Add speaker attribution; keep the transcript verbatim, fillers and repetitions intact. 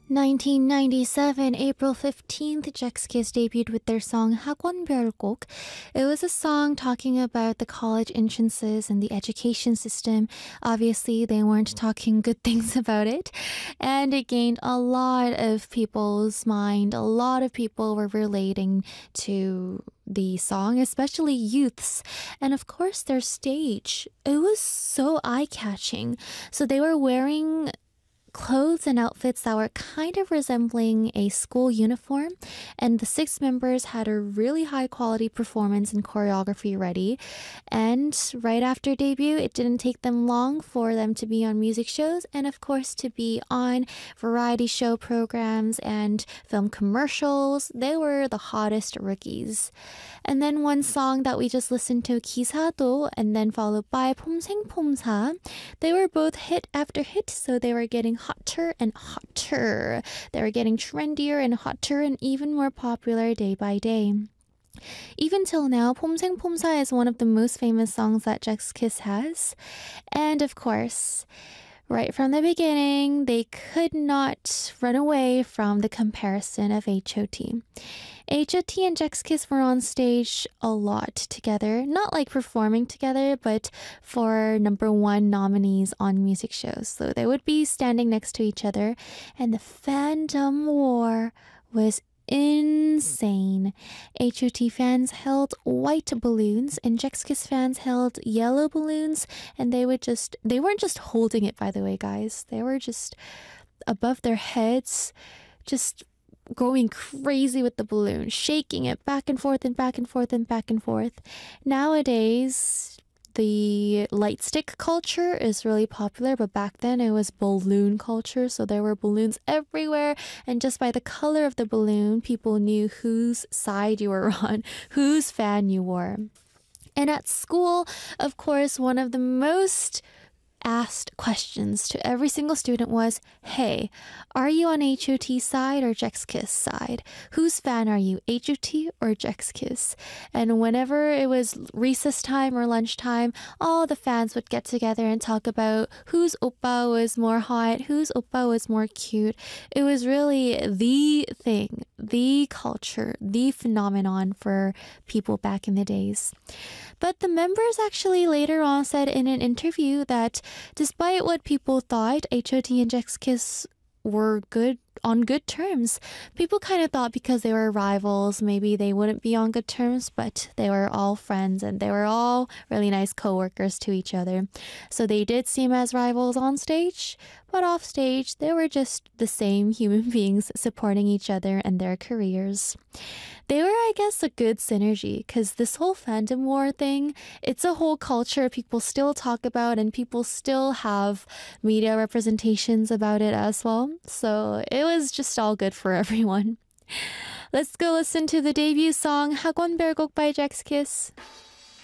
Speaker 1: nineteen ninety-seven, April fifteenth, Jexkiss debuted with their song 학원 별곡. It was a song talking about the college entrances and the education system. Obviously, they weren't talking good things about it. And it gained a lot of people's mind. A lot of people were relating to the song, especially youths. And of course, their stage. It was so eye-catching. So they were wearing clothes and outfits that were kind of resembling a school uniform, and the six members had a really high quality performance and choreography ready. And right after debut, it didn't take them long for them to be on music shows and of course to be on variety show programs and film commercials. They were the hottest rookies. And then one song that we just listened to, 기사도, and then followed by 폼생폼사. They were both hit after hit, so they were getting hotter and hotter. They were getting trendier and hotter and even more popular day by day. Even till now, 폼생폼사 is one of the most famous songs that Jexkiss has. And of course, right from the beginning, they could not run away from the comparison of H O T. H O T and Jexkiss were on stage a lot together, not like performing together, but for number one nominees on music shows. So they would be standing next to each other, and the fandom war was insane. H O T fans held white balloons and Jexkiss fans held yellow balloons, and they would just, they weren't just holding it, by the way, guys. They were just above their heads, just going crazy with the balloon, shaking it back and forth and back and forth and back and forth. Nowadays, the light stick culture is really popular, but back then it was balloon culture, so there were balloons everywhere, and just by the color of the balloon, people knew whose side you were on, whose fan you were. And at school, of course, one of the most asked questions to every single student was, hey, are you on H O T side or Jexkiss side? Whose fan are you, H O T or Jexkiss? And whenever it was recess time or lunchtime, all the fans would get together and talk about whose oppa was more hot, whose oppa was more cute. It was really the thing, the culture, the phenomenon for people back in the days. But the members actually later on said in an interview that despite what people thought, H O T and Jexkiss were good on good terms. People kind of thought because they were rivals, maybe they wouldn't be on good terms, but they were all friends and they were all really nice co-workers to each other. So they did seem as rivals on stage, but off stage, they were just the same human beings supporting each other and their careers. They were, I guess, a good synergy because this whole fandom war thing, it's a whole culture people still talk about and people still have media representations about it as well. So it was just all good for everyone. Let's go listen to the debut song 학원 별곡 by Jexkiss.